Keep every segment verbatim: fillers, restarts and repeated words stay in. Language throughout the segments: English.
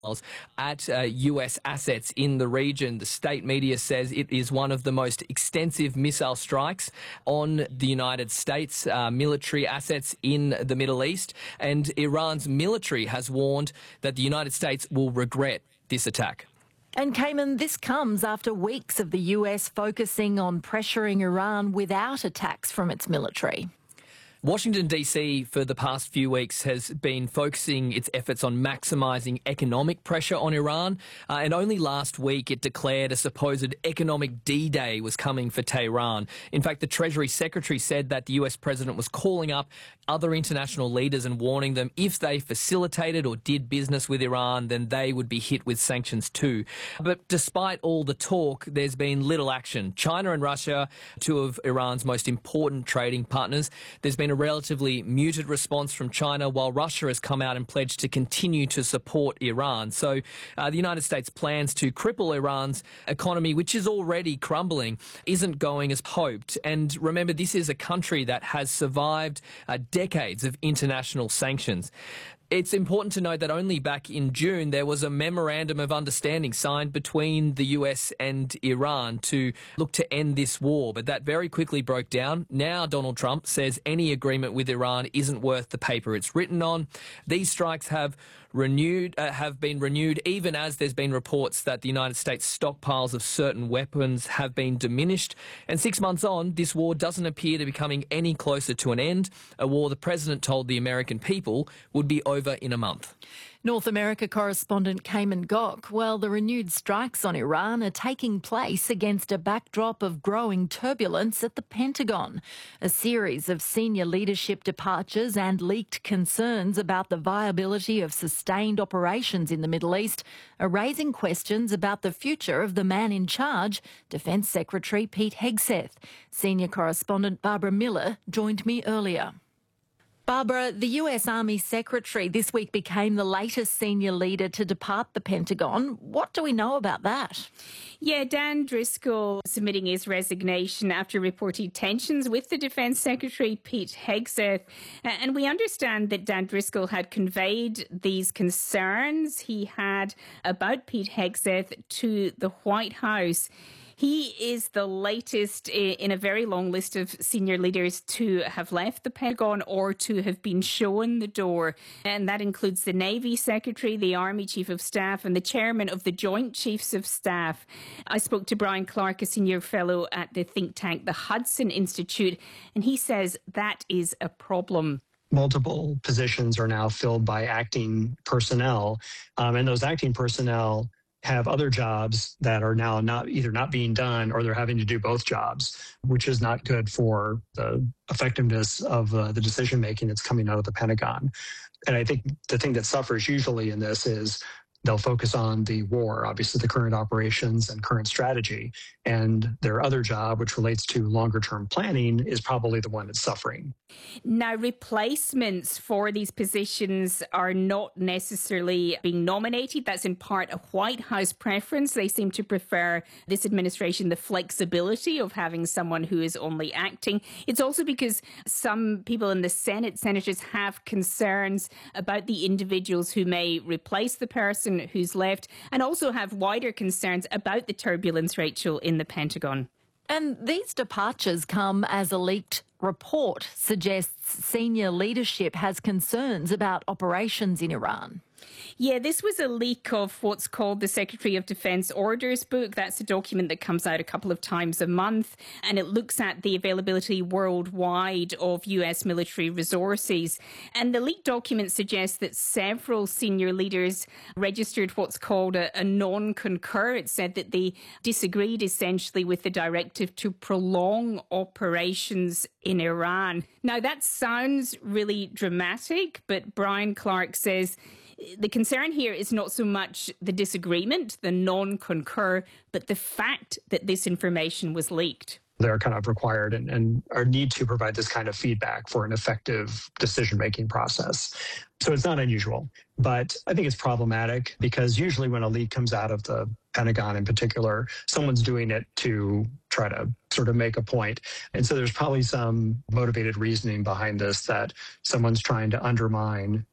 at uh, U S assets in the region. The state media says it is one of the most extensive missile strikes on the United States uh, military assets in the Middle East, and Iran's military has warned that the United States will regret this attack. And Cayman, this comes after weeks of the U S focusing on pressuring Iran without attacks from its military. Washington, D C for the past few weeks has been focusing its efforts on maximising economic pressure on Iran, uh, and only last week it declared a supposed economic D-Day was coming for Tehran. In fact, the Treasury Secretary said that the U S president was calling up other international leaders and warning them if they facilitated or did business with Iran, then they would be hit with sanctions too. But despite all the talk, there's been little action. China and Russia, two of Iran's most important trading partners, there's been a relatively muted response from China, while Russia has come out and pledged to continue to support Iran. So uh, the United States' plans to cripple Iran's economy, which is already crumbling, isn't going as hoped. And remember, this is a country that has survived uh, decades of international sanctions. It's important to note that only back in June there was a memorandum of understanding signed between the U S and Iran to look to end this war, but that very quickly broke down. Now Donald Trump says any agreement with Iran isn't worth the paper it's written on. These strikes have renewed, uh, have been renewed even as there's been reports that the United States stockpiles of certain weapons have been diminished. And six months on, this war doesn't appear to be coming any closer to an end, a war the president told the American people would be over in a month. North America correspondent Cayman Gok. Well, the renewed strikes on Iran are taking place against a backdrop of growing turbulence at the Pentagon. A series of senior leadership departures and leaked concerns about the viability of sustained operations in the Middle East are raising questions about the future of the man in charge, Defence Secretary Pete Hegseth. Senior correspondent Barbara Miller joined me earlier. Barbara, the U S Army Secretary this week became the latest senior leader to depart the Pentagon. What do we know about that? Yeah, Dan Driscoll submitting his resignation after reported tensions with the Defence Secretary, Pete Hegseth. And we understand that Dan Driscoll had conveyed these concerns he had about Pete Hegseth to the White House. He is the latest in a very long list of senior leaders to have left the Pentagon or to have been shown the door. And that includes the Navy Secretary, the Army Chief of Staff, and the Chairman of the Joint Chiefs of Staff. I spoke to Brian Clark, a senior fellow at the think tank, the Hudson Institute, and he says that is a problem. Multiple positions are now filled by acting personnel, um, and those acting personnel have other jobs that are now not either not being done or they're having to do both jobs, which is not good for the effectiveness of uh, the decision making that's coming out of the Pentagon. And I think the thing that suffers usually in this is they'll focus on the war, obviously the current operations and current strategy, and their other job, which relates to longer term planning, is probably the one that's suffering. Now, replacements for these positions are not necessarily being nominated. That's in part a White House preference. They seem to prefer this administration the flexibility of having someone who is only acting. It's also because some people in the Senate, senators, have concerns about the individuals who may replace the person who's left, and also have wider concerns about the turbulence, Rachel, in the Pentagon. And these departures come as a leaked report suggests senior leadership has concerns about operations in Iran. Yeah, this was a leak of what's called the Secretary of Defence Orders Book. That's a document that comes out a couple of times a month, and it looks at the availability worldwide of U S military resources. And the leaked document suggests that several senior leaders registered what's called a, a non-concur. It said that they disagreed essentially with the directive to prolong operations in Iran. Now, that sounds really dramatic, but Brian Clark says the concern here is not so much the disagreement, the non-concur, but the fact that this information was leaked. They're kind of required and, and are need to provide this kind of feedback for an effective decision-making process. So it's not unusual, but I think it's problematic because usually when a leak comes out of the Pentagon in particular, someone's doing it to try to sort of make a point. And so there's probably some motivated reasoning behind this that someone's trying to undermine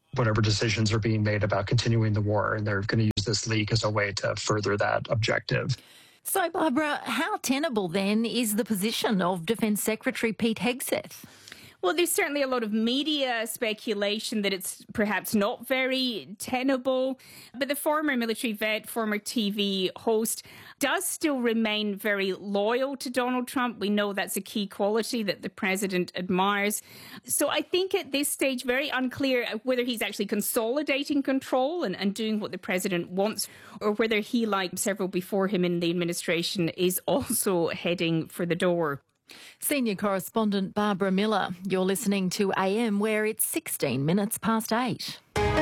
whatever decisions are being made about continuing the war. And they're going to use this leak as a way to further that objective. So, Barbara, how tenable then is the position of Defence Secretary Pete Hegseth? Well, there's certainly a lot of media speculation that it's perhaps not very tenable, but the former military vet, former T V host, does still remain very loyal to Donald Trump. We know that's a key quality that the president admires. So I think at this stage, very unclear whether he's actually consolidating control and, and doing what the president wants, or whether he, like several before him in the administration, is also heading for the door. Senior correspondent Barbara Miller, you're listening to A M, where it's sixteen minutes past eight.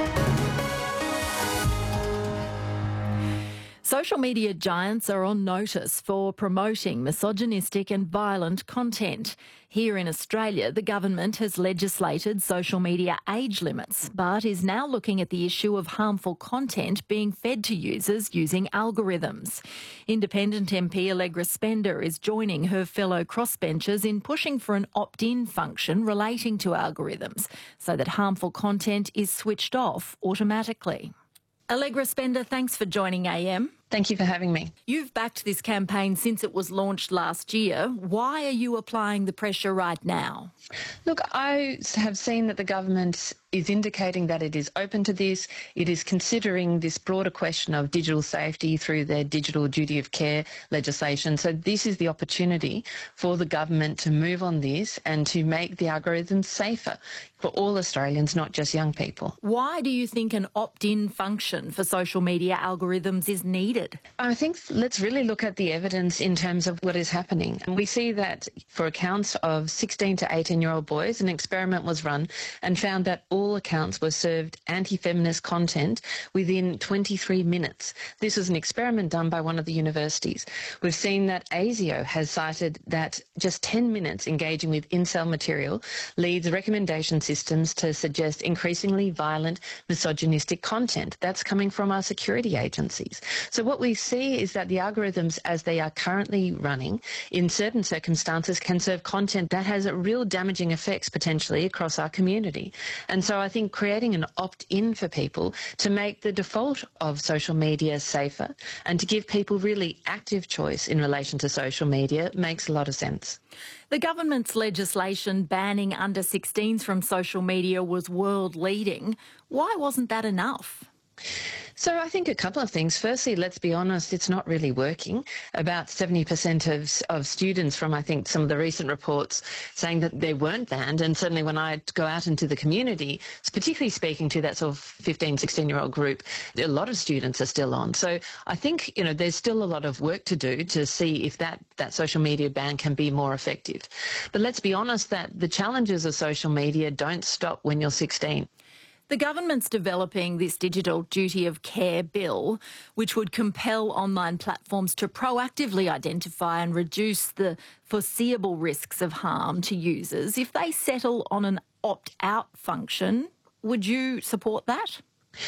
Social media giants are on notice for promoting misogynistic and violent content. Here in Australia, the government has legislated social media age limits, but is now looking at the issue of harmful content being fed to users using algorithms. Independent M P Allegra Spender is joining her fellow crossbenchers in pushing for an opt-in function relating to algorithms so that harmful content is switched off automatically. Allegra Spender, thanks for joining A M. Thank you for having me. You've backed this campaign since it was launched last year. Why are you applying the pressure right now? Look, I have seen that the government is indicating that it is open to this. It is considering this broader question of digital safety through their digital duty of care legislation. So this is the opportunity for the government to move on this and to make the algorithms safer for all Australians, not just young people. Why do you think an opt-in function for social media algorithms is needed? I think let's really look at the evidence in terms of what is happening. And we see that for accounts of sixteen to eighteen-year-old boys, an experiment was run and found that all accounts were served anti-feminist content within twenty-three minutes. This was an experiment done by one of the universities. We've seen that ASIO has cited that just ten minutes engaging with incel material leads recommendation systems to suggest increasingly violent, misogynistic content. That's coming from our security agencies. So what we see is that the algorithms, as they are currently running, in certain circumstances can serve content that has real damaging effects potentially across our community. And so I think creating an opt-in for people to make the default of social media safer and to give people really active choice in relation to social media makes a lot of sense. The government's legislation banning under sixteens from social media was world-leading. Why wasn't that enough? So I think a couple of things. Firstly, let's be honest, it's not really working. About seventy percent of, of students from, I think, some of the recent reports saying that they weren't banned. And certainly when I go out into the community, particularly speaking to that sort of fifteen, sixteen-year-old group, a lot of students are still on. So I think, you know, there's still a lot of work to do to see if that, that social media ban can be more effective. But let's be honest that the challenges of social media don't stop when you're sixteen. The government's developing this digital duty of care bill, which would compel online platforms to proactively identify and reduce the foreseeable risks of harm to users. If they settle on an opt-out function, would you support that?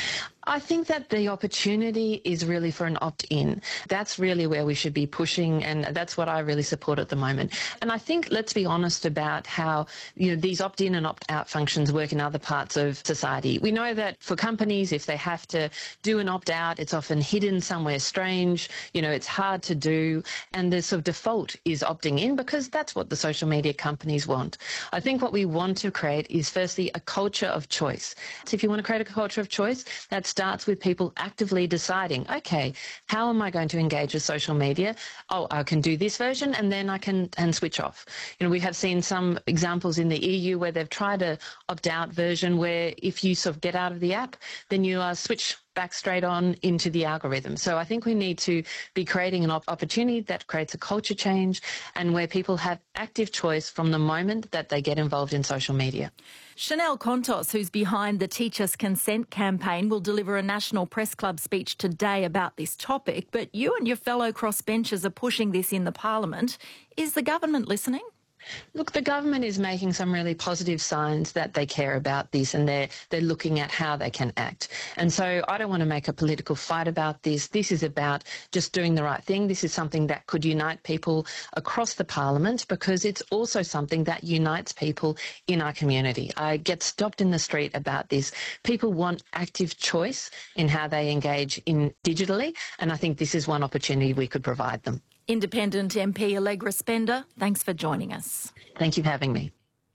I think that the opportunity is really for an opt-in. That's really where we should be pushing, and that's what I really support at the moment. And I think let's be honest about how, you know, these opt-in and opt-out functions work in other parts of society. We know that for companies, if they have to do an opt-out, it's often hidden somewhere strange. You know, it's hard to do, and the sort of default is opting in because that's what the social media companies want. I think what we want to create is firstly a culture of choice. So if you want to create a culture of choice, that's starts with people actively deciding, okay, how am I going to engage with social media? Oh, I can do this version and then I can and switch off. You know, we have seen some examples in the E U where they've tried a opt-out version where if you sort of get out of the app, then you uh, switch back straight on into the algorithm. So I think we need to be creating an op- opportunity that creates a culture change and where people have active choice from the moment that they get involved in social media. Chanel Contos, who's behind the Teach Us Consent campaign, will deliver a National Press Club speech today about this topic, but you and your fellow crossbenchers are pushing this in the Parliament. Is the government listening? Look, the government is making some really positive signs that they care about this and they're, they're looking at how they can act. And so I don't want to make a political fight about this. This is about just doing the right thing. This is something that could unite people across the parliament because it's also something that unites people in our community. I get stopped in the street about this. People want active choice in how they engage in digitally, and I think this is one opportunity we could provide them. Independent M P Allegra Spender, thanks for joining us. Thank you for having me.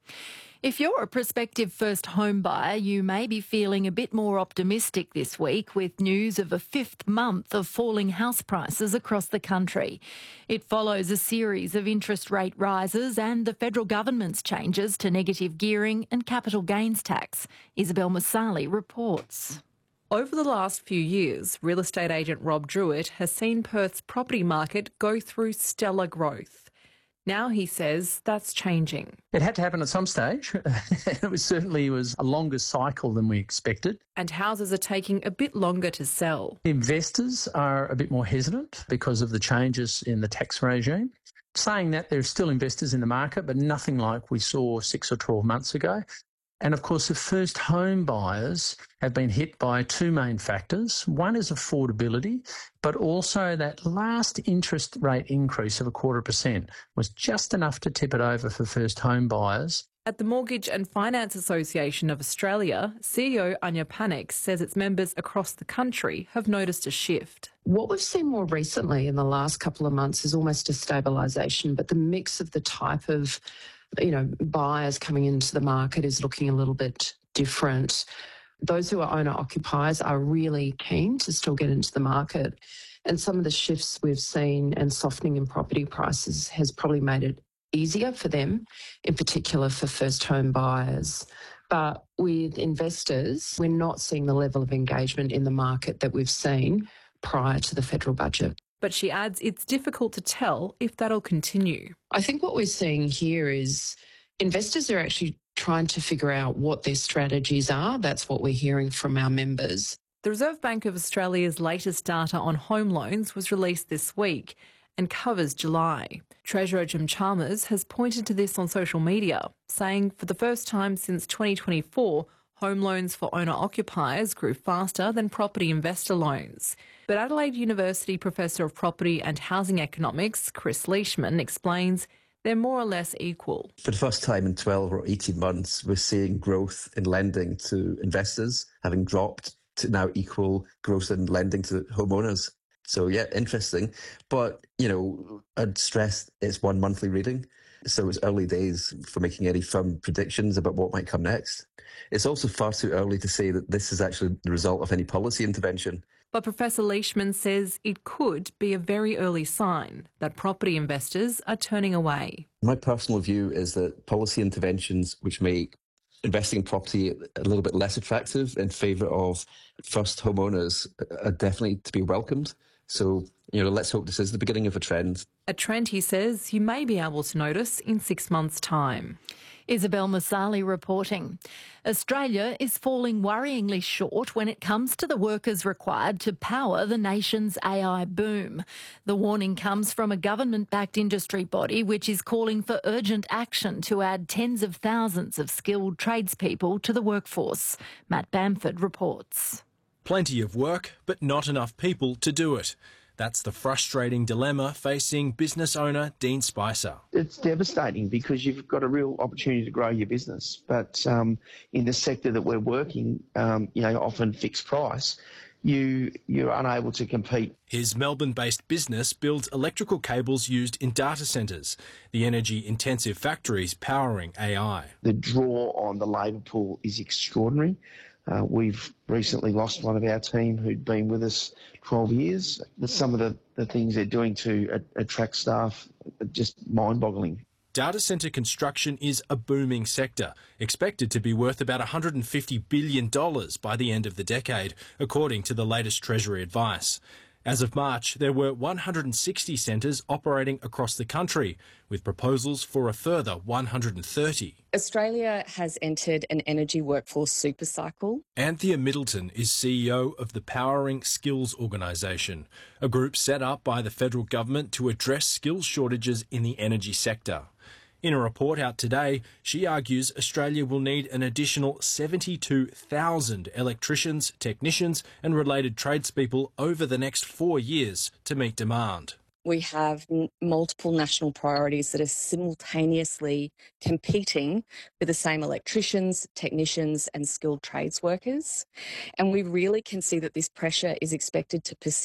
If you're a prospective first home buyer, you may be feeling a bit more optimistic this week with news of a fifth month of falling house prices across the country. It follows a series of interest rate rises and the federal government's changes to negative gearing and capital gains tax. Isabel Masali reports. Over the last few years, real estate agent Rob Druitt has seen Perth's property market go through stellar growth. Now he says that's changing. It had to happen at some stage. It was certainly was a longer cycle than we expected. And houses are taking a bit longer to sell. Investors are a bit more hesitant because of the changes in the tax regime. Saying that, there are still investors in the market, but nothing like we saw six or twelve months ago. And of course, the first home buyers have been hit by two main factors. One is affordability, but also that last interest rate increase of a quarter percent was just enough to tip it over for first home buyers. At the Mortgage and Finance Association of Australia, C E O Anya Panik says its members across the country have noticed a shift. What we've seen more recently in the last couple of months is almost a stabilisation, but the mix of the type of you know, buyers coming into the market is looking a little bit different. Those who are owner-occupiers are really keen to still get into the market. And some of the shifts we've seen and softening in property prices has probably made it easier for them, in particular for first home buyers. But with investors, we're not seeing the level of engagement in the market that we've seen prior to the federal budget. But she adds it's difficult to tell if that'll continue. I think what we're seeing here is investors are actually trying to figure out what their strategies are. That's what we're hearing from our members. The Reserve Bank of Australia's latest data on home loans was released this week and covers July. Treasurer Jim Chalmers has pointed to this on social media, saying for the first time since twenty twenty-four, home loans for owner-occupiers grew faster than property investor loans. But Adelaide University Professor of Property and Housing Economics, Chris Leishman, explains they're more or less equal. For the first time in twelve or eighteen months, we're seeing growth in lending to investors having dropped to now equal growth in lending to homeowners. So, yeah, interesting. But, you know, I'd stress it's one monthly reading. So it's early days for making any firm predictions about what might come next. It's also far too early to say that this is actually the result of any policy intervention. But Professor Leishman says it could be a very early sign that property investors are turning away. My personal view is that policy interventions which make investing in property a little bit less attractive in favour of first homeowners are definitely to be welcomed. So, you know, let's hope this is the beginning of a trend. A trend, he says, you may be able to notice in six months' time. Isabel Masali reporting. Australia is falling worryingly short when it comes to the workers required to power the nation's A I boom. The warning comes from a government-backed industry body which is calling for urgent action to add tens of thousands of skilled tradespeople to the workforce. Matt Bamford reports. Plenty of work, but not enough people to do it. That's the frustrating dilemma facing business owner Dean Spicer. It's devastating because you've got a real opportunity to grow your business. But um, in the sector that we're working, um, you know, often fixed price, you, you're unable to compete. His Melbourne-based business builds electrical cables used in data centres, the energy-intensive factories powering A I. The draw on the labour pool is extraordinary. Uh, we've recently lost one of our team who'd been with us twelve years. Some of the, the things they're doing to a, attract staff are just mind-boggling. Data centre construction is a booming sector, expected to be worth about one hundred fifty billion dollars by the end of the decade, according to the latest Treasury advice. As of March, there were one hundred sixty centres operating across the country, with proposals for a further one hundred thirty. Australia has entered an energy workforce supercycle. Anthea Middleton is C E O of the Powering Skills Organisation, a group set up by the federal government to address skills shortages in the energy sector. In a report out today, she argues Australia will need an additional seventy-two thousand electricians, technicians and related tradespeople over the next four years to meet demand. We have n- multiple national priorities that are simultaneously competing for the same electricians, technicians and skilled trades workers. And we really can see that this pressure is expected to persist